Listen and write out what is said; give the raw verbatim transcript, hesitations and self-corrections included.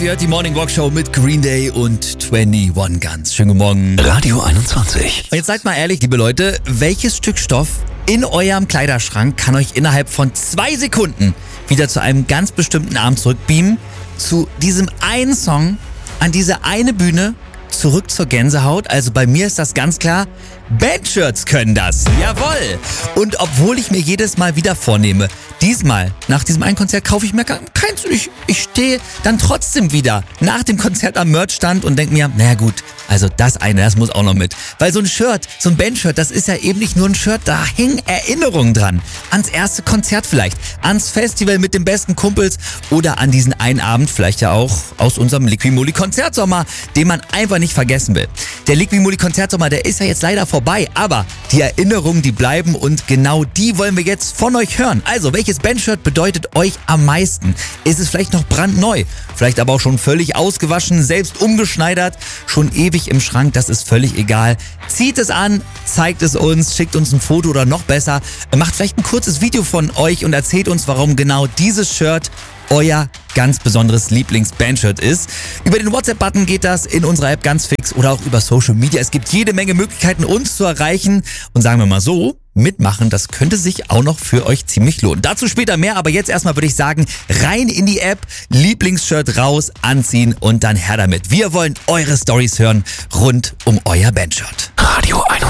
Ihr hört die Morning Walk Show mit Green Day und einundzwanzig Guns. Schönen guten Morgen. Radio einundzwanzig. Und jetzt seid mal ehrlich, liebe Leute, welches Stück Stoff in eurem Kleiderschrank kann euch innerhalb von zwei Sekunden wieder zu einem ganz bestimmten Abend zurückbeamen? Zu diesem einen Song, an diese eine Bühne, zurück zur Gänsehaut. Also bei mir ist das ganz klar, Bandshirts können das. Jawohl. Und obwohl ich mir jedes Mal wieder vornehme, diesmal, nach diesem einen Konzert kaufe ich mir keins. Ich, ich stehe dann trotzdem wieder nach dem Konzert am Merchstand und denke mir, naja gut, also das eine, das muss auch noch mit. Weil so ein Shirt, so ein Bandshirt, das ist ja eben nicht nur ein Shirt, da hängen Erinnerungen dran. Ans erste Konzert vielleicht, ans Festival mit den besten Kumpels oder an diesen einen Abend vielleicht ja auch aus unserem Liqui-Moly Konzertsommer, den man einfach nicht vergessen will. Der Liqui-Moly Konzertsommer, der ist ja jetzt leider vorbei, aber die Erinnerungen, die bleiben und genau die wollen wir jetzt von euch hören. Also, welches Bandshirt bedeutet euch am meisten? Ist es vielleicht noch brandneu? Vielleicht aber auch schon völlig ausgewaschen, selbst umgeschneidert, schon ewig im Schrank, das ist völlig egal. Zieht es an, zeigt es uns, schickt uns ein Foto oder noch besser, macht vielleicht ein kurzes Video von euch und erzählt uns, warum genau dieses Shirt euer ganz besonderes Lieblings-Bandshirt ist. Über den WhatsApp-Button geht das, in unserer App ganz fix oder auch über Social Media. Es gibt jede Menge Möglichkeiten, uns zu erreichen. Und sagen wir mal so, mitmachen, das könnte sich auch noch für euch ziemlich lohnen. Dazu später mehr, aber jetzt erstmal würde ich sagen, rein in die App, Lieblingsshirt raus, anziehen und dann her damit. Wir wollen eure Storys hören rund um euer Bandshirt. Radio einundzwanzig.